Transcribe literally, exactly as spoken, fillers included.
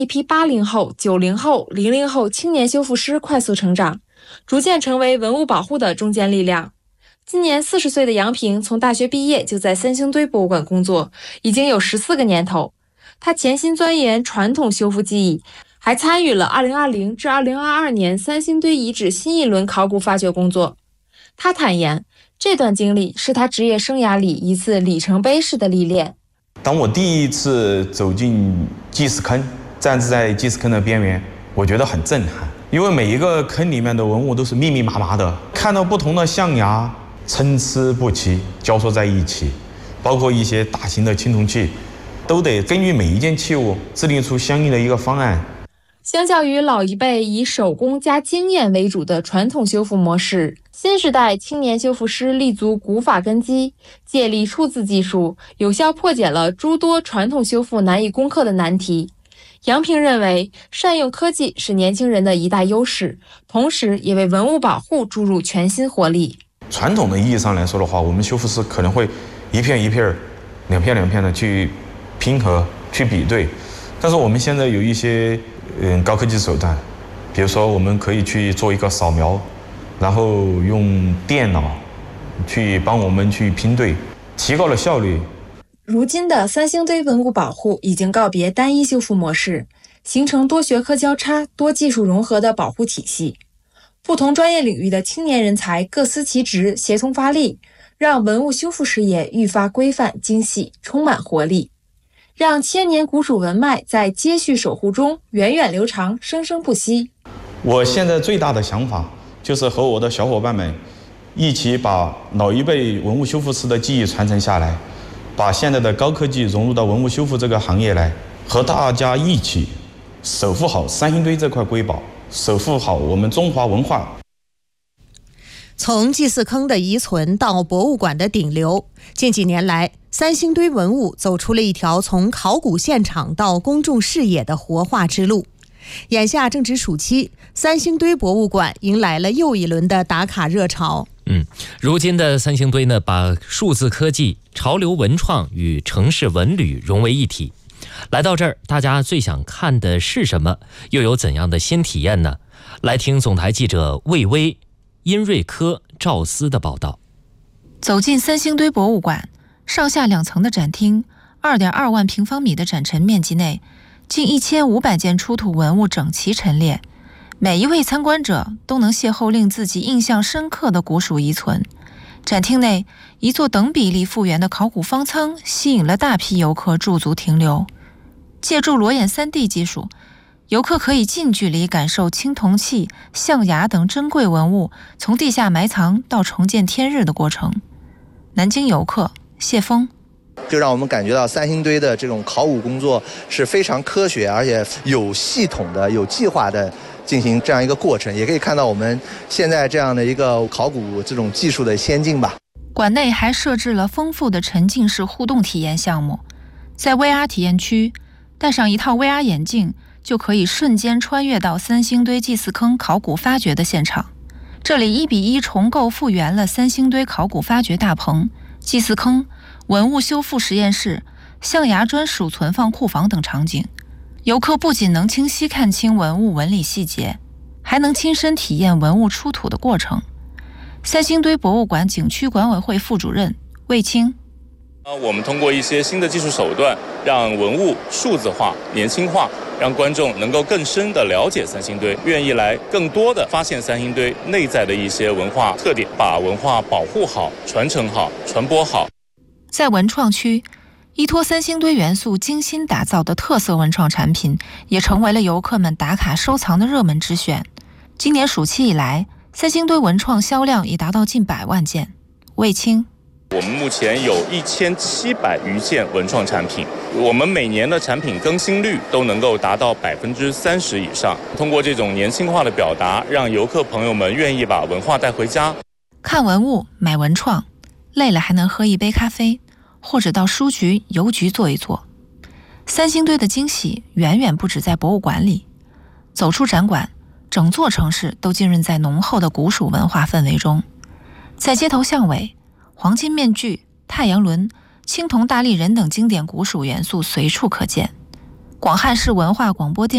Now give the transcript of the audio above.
一批八零后、九零后、零零后青年修复师快速成长，逐渐成为文物保护的中坚力量。今年四十岁的杨平从大学毕业就在三星堆博物馆工作，已经有十四个年头。他潜心钻研传统修复技艺，还参与了二零二零至二零二二年三星堆遗址新一轮考古发掘工作。他坦言，这段经历是他职业生涯里一次里程碑式的历练。 当我第一次走进祭祀坑，站在祭祀坑的边缘，我觉得很震撼，因为每一个坑里面的文物都是密密麻麻的，看到不同的象牙参差不齐，交错在一起，包括一些大型的青铜器，都得根据每一件器物制定出相应的一个方案。 相较于老一辈以手工加经验为主的传统修复模式，新时代青年修复师立足古法根基，借力数字技术，有效破解了诸多传统修复难以攻克的难题。杨平认为，善用科技是年轻人的一大优势，同时也为文物保护注入全新活力。 传统的意义上来说的话，我们修复师可能会一片一片、两片两片的去拼合、去比对，但是我们现在有一些嗯高科技手段，比如说我们可以去做一个扫描，然后用电脑去帮我们去拼对，提高了效率。 如今的三星堆文物保护已经告别单一修复模式，形成多学科交叉、多技术融合的保护体系。不同专业领域的青年人才各司其职，协同发力，让文物修复事业愈发规范精细，充满活力，让千年古蜀文脉在接续守护中源远流长，生生不息。 我现在最大的想法就是和我的小伙伴们一起把老一辈文物修复师的技艺传承下来，把现在的高科技融入到文物修复这个行业来，和大家一起守护好三星堆这块瑰宝，守护好我们中华文化。 从祭祀坑的遗存到博物馆的顶流，近几年来，三星堆文物走出了一条从考古现场到公众视野的活化之路。眼下正值暑期，三星堆博物馆迎来了又一轮的打卡热潮。 嗯，如今的三星堆呢，把数字科技、潮流文创与城市文旅融为一体。来到这儿，大家最想看的是什么？又有怎样的新体验呢？来听总台记者魏巍、殷瑞科、赵思的报道。 走进三星堆博物馆，上下两层的展厅， 二点二万平方米的展陈面积内，近一千五百件出土文物整齐陈列，每一位参观者都能邂逅令自己印象深刻的古蜀遗存。展厅内，一座等比例复原的考古方舱吸引了大批游客驻足停留。借助裸眼 三 D 技术，游客可以近距离感受青铜器、象牙等珍贵文物从地下埋藏到重见天日的过程。南京游客谢峰就让我们感觉到三星堆的这种考古工作是非常科学，而且有系统的、有计划的进行这样一个过程，也可以看到我们现在这样的一个考古这种技术的先进吧。 馆内还设置了丰富的沉浸式互动体验项目，在 V R 体验区，戴上一套 V R 眼镜，就可以瞬间穿越到三星堆祭祀坑考古发掘的现场。这里一比一重构复原了三星堆考古发掘大棚、祭祀坑、文物修复实验室、象牙砖属存放库房等场景。游客不仅能清晰看清文物纹理细节，还能亲身体验文物出土的过程。三星堆博物馆景区管委会副主任魏青， 我们通过一些新的技术手段，让文物数字化、年轻化，让观众能够更深地了解三星堆，愿意来更多地发现三星堆内在的一些文化特点，把文化保护好、传承好、传播好。 在文创区，依托三星堆元素精心打造的特色文创产品，也成为了游客们打卡收藏的热门之选。今年暑期以来，三星堆文创销量已达到近百万件。魏青， 我们目前有一千七百余件文创产品，我们每年的产品更新率都能够达到百分之三十以上。通过这种年轻化的表达，让游客朋友们愿意把文化带回家。 看文物，买文创，累了还能喝一杯咖啡，或者到书局、邮局坐一坐。三星堆的惊喜远远不止在博物馆里，走出展馆，整座城市都浸润在浓厚的古蜀文化氛围中。在街头巷尾，黄金面具、太阳轮、青铜大立人等经典古蜀元素随处可见。广汉市文化广播电